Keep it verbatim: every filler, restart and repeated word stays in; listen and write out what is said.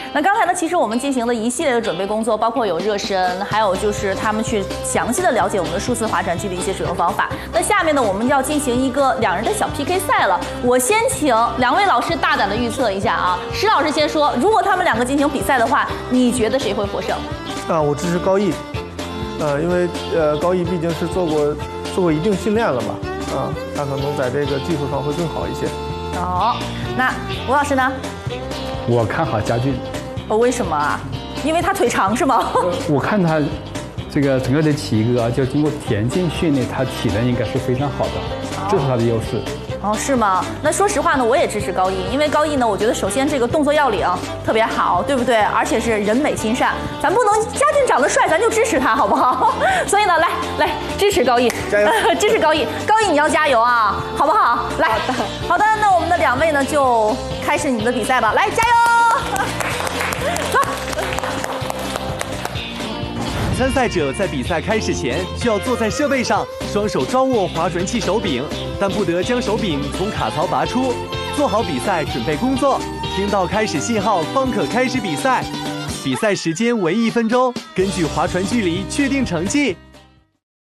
那刚才呢，其实我们进行了一系列的准备工作，包括有热身，还有就是他们去详细的了解我们的数字划船机的一些使用方法。那下面呢，我们要进行一个两人的小 P K 赛了。我先请两位老师大胆的预测一下啊，石老师先说，如果他们两个进行比赛的话，你觉得谁会获胜？ 啊，我支持高毅，呃，因为呃高毅毕竟是做过做过一定训练了嘛，啊，他可能在这个技术上会更好一些。 哦，那吴老师呢？ 我看好佳俊。 哦，为什么啊？因为他腿长是吗？ 我看他这个整个的体格，就经过田径训练，他体能应该是非常好的，这是他的优势。 哦，是吗？那说实话呢，我也支持高毅，因为高毅呢，我觉得首先这个动作要领特别好，对不对？而且是人美心善，咱不能佳俊长得帅，咱就支持他，好不好？所以呢，来来支持高毅， 加油！ 支持高毅，高毅你要加油啊，好不好？来，好的，好的，那我们的两位呢就开始你们的比赛吧，来加油！走。 参赛者在比赛开始前需要坐在设备上，双手抓握划船器手柄，但不得将手柄从卡槽拔出。做好比赛准备工作，听到开始信号方可开始比赛。比赛时间为一分钟，根据划船距离确定成绩。